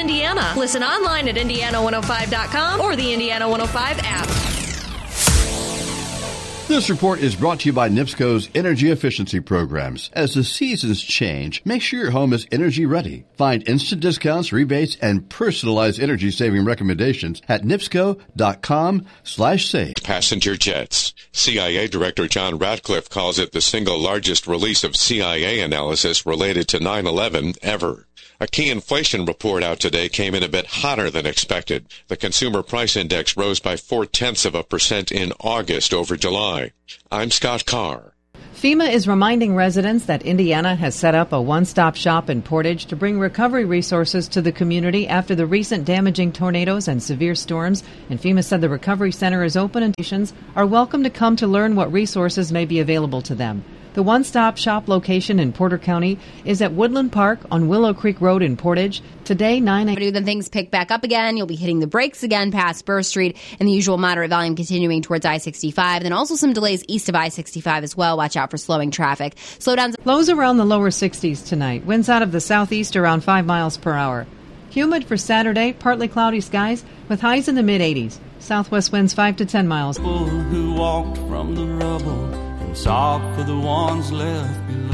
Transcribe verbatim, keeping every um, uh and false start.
Indiana. Listen online at Indiana one oh five dot com or the Indiana one oh five app. This report is brought to you by NIPSCO's energy efficiency programs. As the seasons change, make sure your home is energy ready. Find instant discounts, rebates, and personalized energy saving recommendations at nipsco.com slash save. Passenger jets. C I A Director John Ratcliffe calls it the single largest release of C I A analysis related to nine eleven ever. A key inflation report out today came in a bit hotter than expected. The Consumer Price Index rose by four-tenths of a percent in August over July. I'm Scott Carr. FEMA is reminding residents that Indiana has set up a one-stop shop in Portage to bring recovery resources to the community after the recent damaging tornadoes and severe storms. And FEMA said the recovery center is open and patients are welcome to come to learn what resources may be available to them. The one-stop shop location in Porter County is at Woodland Park on Willow Creek Road in Portage. Today, nine a.m. Then things pick back up again. You'll be hitting the brakes again past Burr Street, and the usual moderate volume continuing towards I sixty-five. Then also some delays east of I sixty-five as well. Watch out for slowing traffic. Slowdowns. Lows around the lower sixties tonight. Winds out of the southeast around five miles per hour. Humid for Saturday, partly cloudy skies with highs in the mid-eighties. Southwest winds five to ten miles. Who walked from the rubble and sought for the ones left below.